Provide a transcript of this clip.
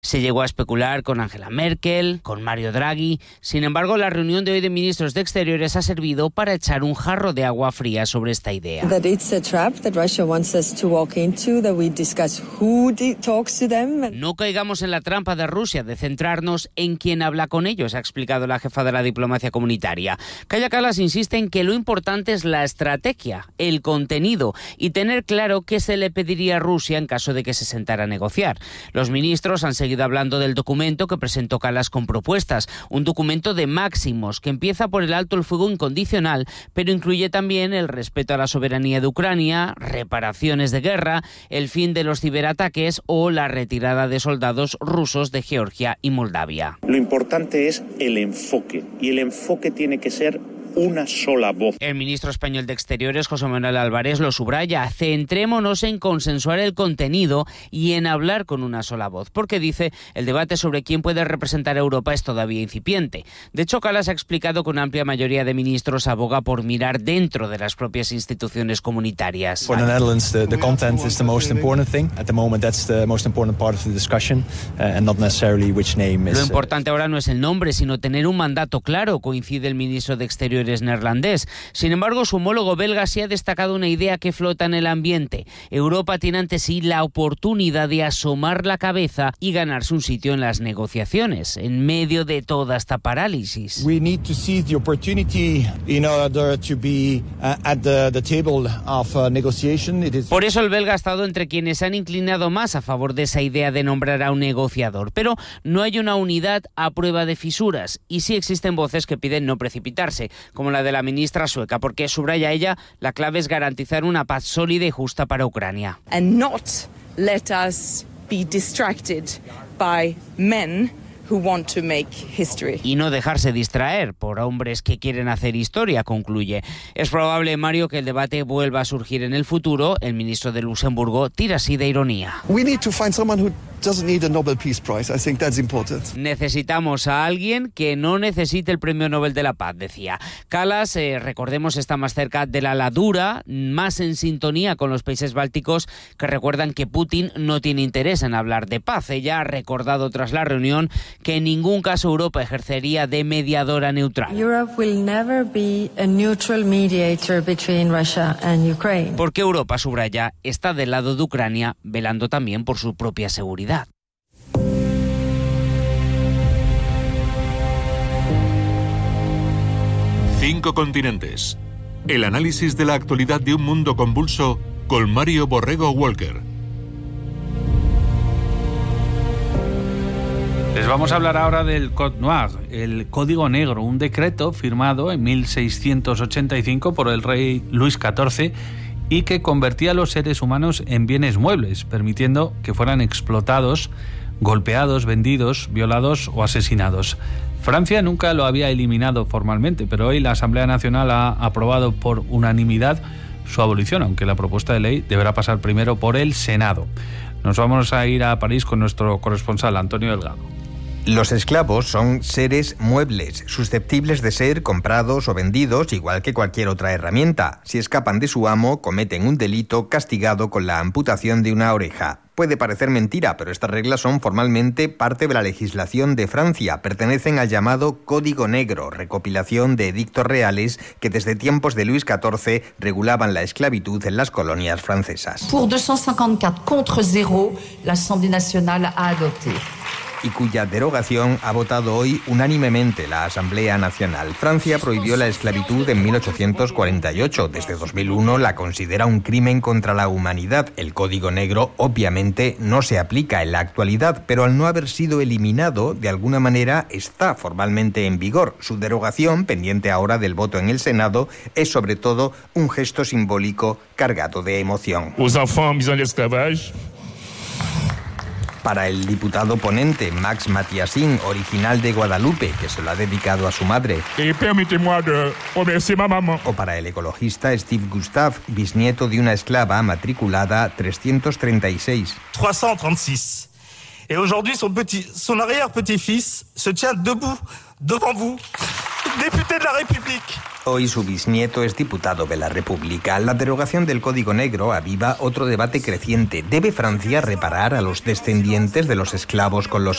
Se llegó a especular con Angela Merkel, con Mario Draghi. Sin embargo, la reunión de hoy de ministros de Exteriores ha servido para echar un jarro de agua fría sobre esta idea. No caigamos en la trampa de Rusia de centrarnos en quién habla con ellos, ha explicado la jefa de la diplomacia comunitaria. Kaja Kallas insiste en que lo importante es la estrategia, el contenido y tener claro qué se le pediría a Rusia en caso de que se sentara a negociar. Los ministros han seguido hablando del documento que presentó Kallas con propuestas, un documento de máximos que empieza por el alto el fuego incondicional, pero incluye también el respeto a la soberanía de Ucrania, reparaciones de guerra, el fin de los ciberataques o la retirada de soldados rusos de Georgia y Moldavia. Lo importante es el enfoque, y el enfoque tiene que ser una sola voz. El ministro español de Exteriores, José Manuel Álvarez, lo subraya: centrémonos en consensuar el contenido y en hablar con una sola voz, porque dice el debate sobre quién puede representar a Europa es todavía incipiente. De hecho, Kallas ha explicado que una amplia mayoría de ministros aboga por mirar dentro de las propias instituciones comunitarias. For the Netherlands, the content is the most important thing. At the moment, that's the most important part of the discussion, and not necessarily which name is. Lo importante ahora no es el nombre, sino tener un mandato claro, coincide el ministro de Exteriores neerlandés. Sin embargo, su homólogo belga sí ha destacado una idea que flota en el ambiente. Europa tiene ante sí la oportunidad de asomar la cabeza y ganarse un sitio en las negociaciones, en medio de toda esta parálisis. We need to seize the opportunity in order to be at the table of negotiation. Por eso el belga ha estado entre quienes han inclinado más a favor de esa idea de nombrar a un negociador. Pero no hay una unidad a prueba de fisuras, y sí existen voces que piden no precipitarse, como la de la ministra sueca, porque, subraya ella, la clave es garantizar una paz sólida y justa para Ucrania. And not let us be distracted by men who want to make history. Y no dejarse distraer por hombres que quieren hacer historia, concluye. Es probable, Mario, que el debate vuelva a surgir en el futuro. El ministro de Luxemburgo tira así de ironía. We need to find someone who doesn't need a Nobel Peace Prize. I think that's important. Necesitamos a alguien que no necesite el Premio Nobel de la Paz, decía. Kallas, recordemos, está más cerca de la dura, más en sintonía con los países bálticos, que recuerdan que Putin no tiene interés en hablar de paz. Ella ha recordado tras la reunión que en ningún caso Europa ejercería de mediadora neutral. Europe will never be a neutral mediator between Russia and Ukraine. Porque Europa, subraya, está del lado de Ucrania, velando también por su propia seguridad. Cinco continentes. El análisis de la actualidad de un mundo convulso con Mario Borrego Walker. Les vamos a hablar ahora del Code Noir, el Código Negro, un decreto firmado en 1685 por el rey Luis XIV y que convertía a los seres humanos en bienes muebles, permitiendo que fueran explotados, golpeados, vendidos, violados o asesinados. Francia nunca lo había eliminado formalmente, pero hoy la Asamblea Nacional ha aprobado por unanimidad su abolición, aunque la propuesta de ley deberá pasar primero por el Senado. Nos vamos a ir a París con nuestro corresponsal, Antonio Delgado. Los esclavos son seres muebles, susceptibles de ser comprados o vendidos, igual que cualquier otra herramienta. Si escapan de su amo, cometen un delito castigado con la amputación de una oreja. Puede parecer mentira, pero estas reglas son formalmente parte de la legislación de Francia. Pertenecen al llamado Código Negro, recopilación de edictos reales que desde tiempos de Luis XIV regulaban la esclavitud en las colonias francesas. Pour 254 contre 0, l'Assemblée nationale a adopté. Y cuya derogación ha votado hoy unánimemente la Asamblea Nacional. Francia prohibió la esclavitud en 1848. Desde 2001 la considera un crimen contra la humanidad. El Código Negro obviamente no se aplica en la actualidad, pero al no haber sido eliminado, de alguna manera está formalmente en vigor. Su derogación, pendiente ahora del voto en el Senado, es sobre todo un gesto simbólico cargado de emoción. Aux enfants mis en esclavage. Para el diputado ponente Max Mathiassin, original de Guadalupe, que se lo ha dedicado a su madre. Permítez-moi de remercier ma maman. O para el ecologista Steve Gustave, bisnieto de una esclava matriculada 336. 336. Et aujourd'hui, son arrière-petit-fils se tient debout devant vous, député de la République. Hoy su bisnieto es diputado de la República. La derogación del Código Negro aviva otro debate creciente. ¿Debe Francia reparar a los descendientes de los esclavos con los